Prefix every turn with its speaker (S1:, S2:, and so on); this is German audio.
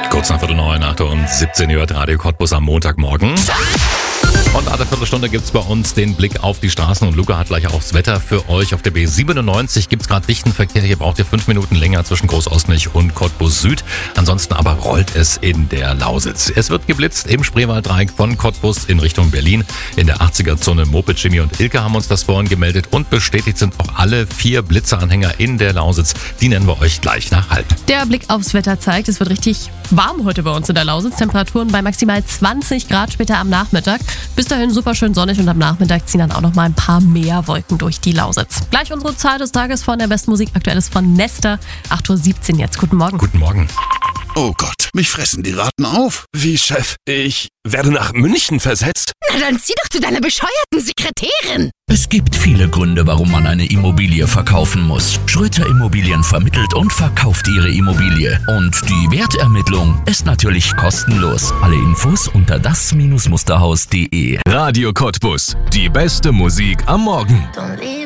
S1: Kurz nach 8:45 und 17 Uhr Radio Cottbus am Montagmorgen. Und alle Viertelstunde gibt's bei uns den Blick auf die Straßen und Luca hat gleich auch das Wetter für euch. Auf der B97 gibt's gerade dichten Verkehr. Hier braucht ihr 5 Minuten länger zwischen Großosnich und Cottbus Süd. Ansonsten aber rollt es in der Lausitz. Es wird geblitzt im Spreewalddreieck von Cottbus in Richtung Berlin. In der 80er-Zone Moped, Jimmy und Ilke haben uns das vorhin gemeldet und bestätigt sind auch alle 4 Blitzeranhänger in der Lausitz. Die nennen wir euch gleich nach halb.
S2: Der Blick aufs Wetter zeigt, es wird richtig warm heute bei uns in der Lausitz. Temperaturen bei maximal 20 Grad später am Nachmittag. Bis dahin super schön sonnig und am Nachmittag ziehen dann auch noch mal ein paar mehr Wolken durch die Lausitz. Gleich unsere Zahl des Tages von der besten Musik. Aktuelles von Nesta. 8:17 Uhr jetzt. Guten Morgen.
S1: Guten Morgen.
S3: Oh Gott, mich fressen die Ratten auf.
S4: Wie, Chef? Ich werde nach München versetzt?
S5: Na dann zieh doch zu deiner bescheuerten Sekretärin.
S6: Es gibt viele Gründe, warum man eine Immobilie verkaufen muss. Schröter Immobilien vermittelt und verkauft Ihre Immobilie. Und die Wertermittlung ist natürlich kostenlos. Alle Infos unter das-musterhaus.de.
S4: Radio Cottbus. Die beste Musik am Morgen.